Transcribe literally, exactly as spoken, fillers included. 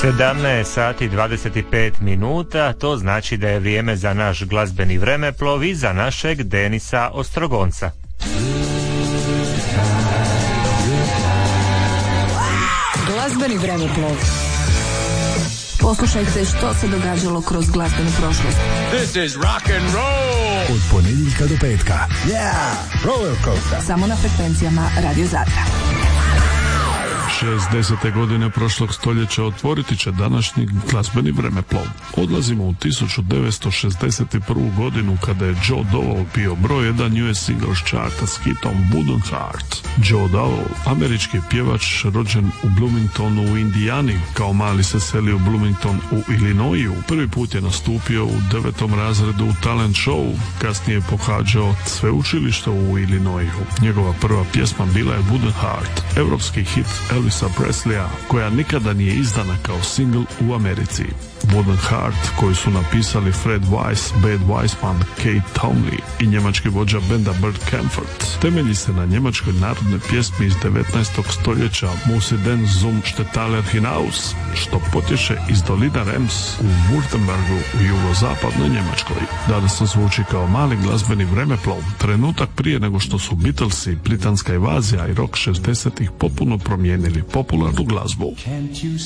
sedamnaest sati dvadeset pet minuta, to znači da je vrijeme za naš glazbeni vremeplov i za našeg Denisa Ostrogonca. Glazbeni vremeplov. Poslušajte što se događalo kroz glazbenu prošlost. This is rock and roll. Od ponedjeljka do petka. Yeah, roller coaster. Samo na frekvencijama Radio Zadra. šezdesete godine prošlog stoljeća otvoriti će današnji glazbeni vremeplov. Odlazimo u tisuću devetsto šezdeset prvu godinu kada je Joe Dowell bio broj jedan U S Singles charta s hitom Wooden Heart. Joe Dowell, američki pjevač rođen u Bloomingtonu u Indijani, kao mali se selio u Bloomington u Illinoisu. Prvi put je nastupio u devetom razredu u talent show, kasnije je pohađao sveučilište u Illinoisu. Njegova prva pjesma bila je Wooden Heart, europski hit Elvisa Presleya, koja nikada nije izdana kao singl u Americi. Wooden Heart, koju su napisali Fred Weiss, Bud Weissman, Kate Townley i njemački vođa benda Bert Kaempfert, temelji se na njemačkoj narodnoj pjesmi iz devetnaestog stoljeća Musi den zum Stetaler hinaus, što potječe iz dolina Rems u Württembergu u jugozapadnoj Njemačkoj. Danas zvuči kao mali glazbeni vremeplov, trenutak prije nego što su Beatlesi, britanska invazija i rock šezdesetih potpuno promijenili popularnu glazbu.